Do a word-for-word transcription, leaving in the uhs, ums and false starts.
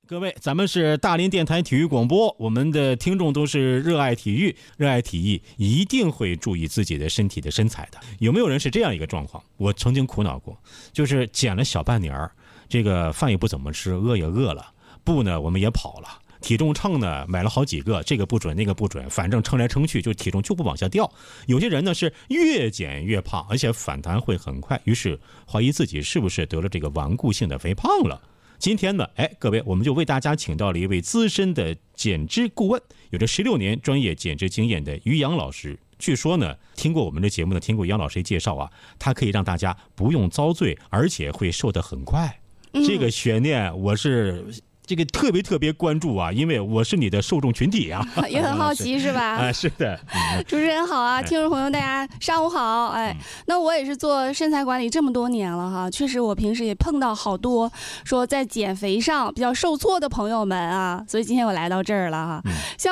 各位，咱们是大连电台体育广播，我们的听众都是热爱体育，热爱体育一定会注意自己的身体的身材的。有没有人是这样一个状况？我曾经苦恼过，就是减了小半年儿，这个饭也不怎么吃，饿也饿了，步呢我们也跑了，体重秤呢买了好几个，这个不准那个不准，反正称来称去就体重就不往下掉。有些人呢是越减越胖，而且反弹会很快，于是怀疑自己是不是得了这个顽固性的肥胖了。今天呢，哎，各位，我们就为大家请到了一位资深的减脂顾问，有着十六年专业减脂经验的于洋老师。据说呢，听过我们的节目呢，听过杨老师介绍啊，他可以让大家不用遭罪，而且会瘦得很快。嗯、这个悬念，我是这个特别特别关注啊，因为我是你的受众群体啊， 也很好奇是吧？ 啊，是的。 嗯、主持人好啊，听众朋友大家上午好。哎，那我也是做身材管理这么多年了哈，确实我平时也碰到好多说在减肥上比较受挫的朋友们啊，所以今天我来到这儿了哈。嗯、像